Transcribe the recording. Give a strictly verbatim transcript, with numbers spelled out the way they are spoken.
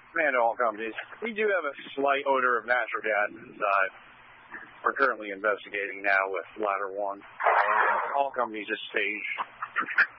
Man, all companies. We do have a slight odor of natural gas inside. We're currently investigating now with Ladder One. All companies just stage